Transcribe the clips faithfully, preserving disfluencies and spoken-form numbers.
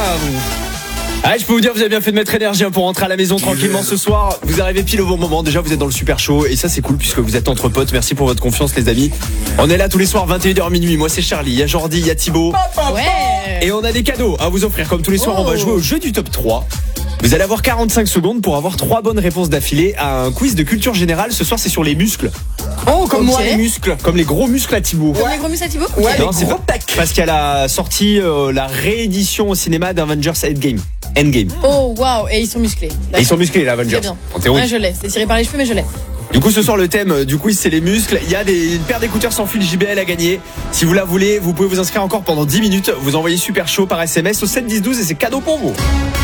Ah, je peux vous dire, vous avez bien fait de mettre énergie pour rentrer à la maison tranquillement ce soir. Vous arrivez pile au bon moment. Déjà, vous êtes dans le super show et ça, c'est cool puisque vous êtes entre potes. Merci pour votre confiance, les amis. On est là tous les soirs, vingt et une heures minuit. Moi, c'est Charlie. Il y a Jordi, il y a Thibaut. Ouais. Et on a des cadeaux à vous offrir. Comme tous les soirs, oh. on va jouer au jeu du top trois. Vous allez avoir quarante-cinq secondes pour avoir trois bonnes réponses d'affilée à un quiz de culture générale. Ce soir, c'est sur les muscles. Oh, comme Ok. moi, les muscles. Comme les gros muscles à Thibaut. Comme les gros muscles à Thibaut. Ouais, Non, les c'est gros pas- pecs. Parce qu'elle a sorti euh, la réédition au cinéma d'Avengers Endgame. Endgame. Oh waouh, et ils sont musclés. Et ils sont musclés, les Avengers. Très bien. En théorie. Ouais, je l'ai. C'est tiré par les cheveux, mais je l'ai. Du coup, ce soir, le thème du quiz, c'est les muscles. Il y a des, une paire d'écouteurs sans fil J B L à gagner. Si vous la voulez, vous pouvez vous inscrire encore pendant dix minutes. Vous envoyez super chaud par S M S au sept dix douze et c'est cadeau pour vous.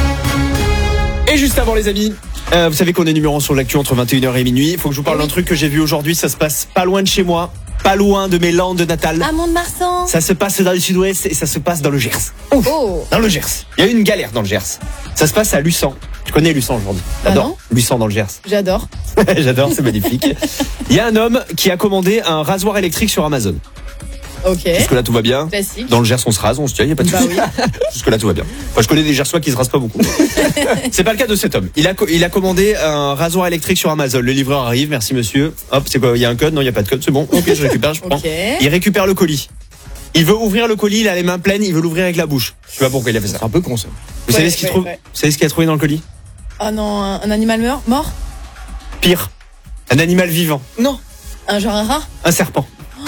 Et juste avant, les amis, euh, vous savez qu'on est numéro un sur l'actu entre vingt et une heures et minuit. Il faut que je vous parle d'un truc que j'ai vu aujourd'hui. Ça se passe pas loin de chez moi, pas loin de mes landes natales. À Mont-de-Marsan. Ça se passe dans le sud-ouest et ça se passe dans le Gers. Oh. Dans le Gers. Il y a eu une galère dans le Gers. Ça se passe à Luçon. Je connais Luçon aujourd'hui. Ah J'adore. non Luçon dans le Gers. J'adore. J'adore, c'est magnifique. Il y a un homme qui a commandé un rasoir électrique sur Amazon. Ok. Jusque là tout va bien. Classique. Dans le Gers on se rase, on se tient, il n'y a pas de Bah souci. Jusque là tout va bien. Enfin, je connais des Gersois qui se rasent pas beaucoup. C'est pas le cas de cet homme. Il a, co- il a commandé un rasoir électrique sur Amazon. Le livreur arrive, merci monsieur. Hop, c'est quoi? Il y a un code? Non, il n'y a pas de code. C'est bon. Ok, je récupère, je prends. Ok. Il récupère le colis. Il veut ouvrir le colis, il a les mains pleines, il veut l'ouvrir avec la bouche. Je sais pas pourquoi il a fait ça. C'est un peu con, ça. Vous Ouais, savez ce qu'il ouais, trouve ouais. Vous savez ce qu'il a trouvé dans le colis? Oh non, un, un animal meurt, mort. Pire. Un animal vivant. Non. Un genre un rat. Un serpent.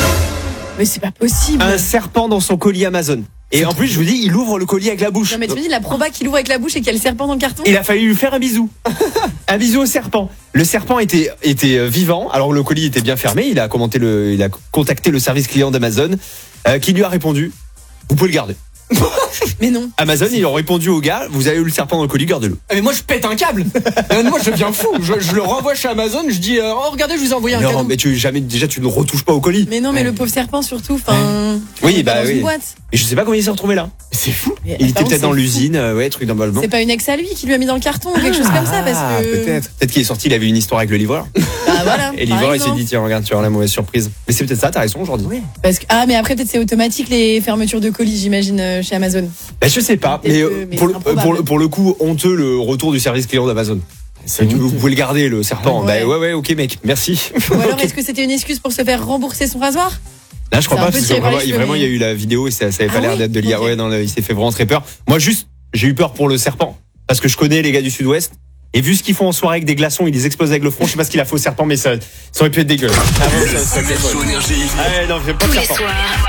Mais c'est pas possible. Un serpent dans son colis Amazon. Et en plus, je vous dis, il ouvre le colis avec la bouche. Non mais tu me dis la proba qu'il ouvre avec la bouche et qu'il y a le serpent dans le carton. Il a fallu lui faire un bisou. Un bisou au serpent. Le serpent était, était euh, vivant, alors le colis était bien fermé. Il a, commenté le, il a contacté le service client d'Amazon euh, qui lui a répondu, vous pouvez le garder. Mais non. Amazon, ils ont répondu au gars, vous avez eu le serpent dans le colis, gardez-le. Mais moi, je pète un câble. Euh, moi, je deviens fou. Je, je le renvoie chez Amazon. Je dis, euh, oh, regardez, je vous ai envoyé un Non, cadeau. mais tu, jamais, déjà, tu ne retouches pas au colis. Mais non, mais le pauvre serpent surtout. Enfin. tu Oui, le mets bah dans oui. une boîte. Et je sais pas comment il s'est retrouvé là. C'est fou. Mais Il était apparemment, peut-être dans c'est l'usine, euh, ouais, truc d'emballement. fou. C'est pas une ex à lui qui lui a mis dans le carton ou quelque chose comme ça parce Ah, que. peut-être. Peut-être qu'il est sorti, il avait une histoire avec le livreur. Bah voilà. Et le par livreur, il s'est exemple. dit, tiens, regarde, tu auras la mauvaise surprise. Mais c'est peut-être ça, t'as raison aujourd'hui. Parce que ah mais après peut-être c'est automatique les fermetures de colis j'imagine euh, chez Amazon. Ben, je sais pas, Peut-être mais, que- euh, mais pour, c'est le, improbable. pour, le, pour le coup, honteux le retour du service client d'Amazon. C'est vous, honteux. vous pouvez le garder, le serpent. Ah ouais. Bah ouais, ouais, ok, mec, merci. Ou alors Ok. est-ce que c'était une excuse pour se faire rembourser son rasoir? Là, je crois c'est un pas, peu parce que tiré par vraiment, les il, cheveux, vraiment, il y a mais- eu la vidéo et ça, ça avait pas Ah l'air oui d'être de l'I A. Ok. Ouais, non, il s'est fait vraiment très peur. Moi, juste, j'ai eu peur pour le serpent. Parce que je connais les gars du Sud-Ouest. Et vu ce qu'ils font en soirée avec des glaçons, ils les explosent avec le front. Je sais pas ce qu'il a fait au serpent, mais ça, ça aurait pu être dégueu. Ah, ouais, ça, ça aurait pu être Sur horrible. Énergie, Ah ouais, non, j'aime pas Tous le les serpent. soirs,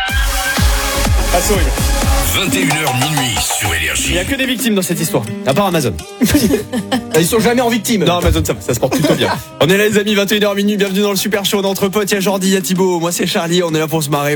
Ah, c'est horrible. vingt et une heures minuit sur Il Énergie. y a que des victimes dans cette histoire. À part Amazon. Ils sont jamais en victime. Non, Amazon, ça, va, ça se porte plutôt bien. On est là, les amis, vingt et une heures minuit. Bienvenue dans le super show d'entre potes. Il y a Jordi, il y a Thibaut. Moi, c'est Charlie. On est là pour se marrer.